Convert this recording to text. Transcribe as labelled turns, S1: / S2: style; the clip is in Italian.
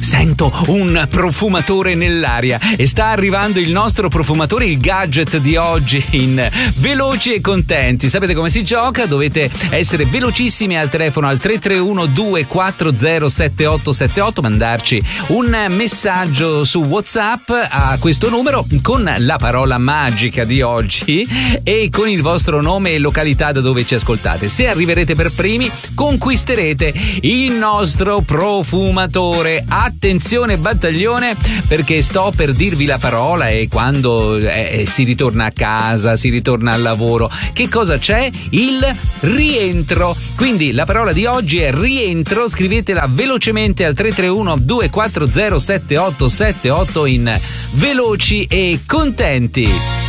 S1: Sento un profumatore nell'aria e sta arrivando il nostro profumatore, il gadget di oggi in Veloci e Contenti. Sapete come si gioca? Dovete essere velocissimi al telefono al 331 240 7878, mandarci un messaggio su WhatsApp a questo numero con la parola magica di oggi e con il vostro nome e località da dove ci ascoltate. Se arriverete per primi, conquisterete il nostro profumatore. Attenzione battaglione, perché sto per dirvi la parola e quando si ritorna a casa, si ritorna al lavoro, che cosa c'è? Il rientro. Quindi la parola di oggi è rientro. Scrivetela velocemente al 331 240 7878 in Veloci e Contenti.